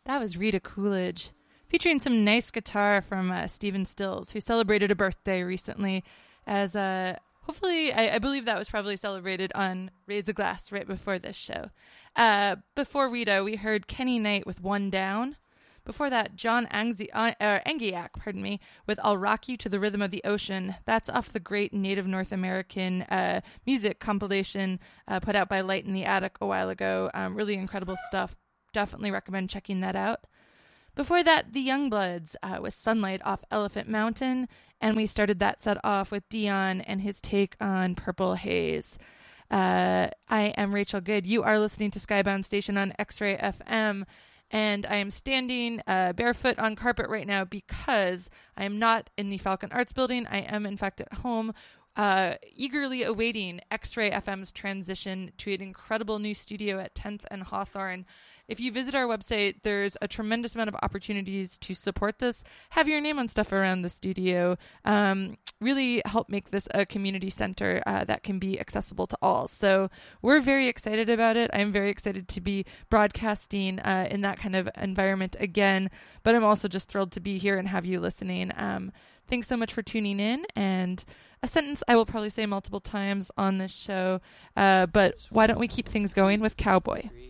That was Rita Coolidge, featuring some nice guitar from Stephen Stills, who celebrated a birthday recently. As hopefully, I believe that was probably celebrated on Raise a Glass right before this show. Before Rita, we heard Kenny Knight with One Down. Before that, John Angiak, with I'll Rock You to the Rhythm of the Ocean. That's off the great Native North American music compilation put out by Light in the Attic a while ago. Really incredible stuff. Definitely recommend checking that out. Before that, the Youngbloods with Sunlight off Elephant Mountain. And we started that set off with Dion and his take on Purple Haze. I am Rachel Good. You are listening to Skybound Station on X-Ray FM. And I am standing barefoot on carpet right now because I am not in the Falcon Arts Building. I am, in fact, at home, eagerly awaiting X-Ray FM's transition to an incredible new studio at 10th and Hawthorne. If you visit our website, there's a tremendous amount of opportunities to support this. Have your name on stuff around the studio. Really help make this a community center that can be accessible to all. So we're very excited about it. I'm very excited to be broadcasting in that kind of environment again. But I'm also just thrilled to be here and have you listening. Thanks so much for tuning in. And a sentence I will probably say multiple times on this show, but why don't we keep things going with Cowboy?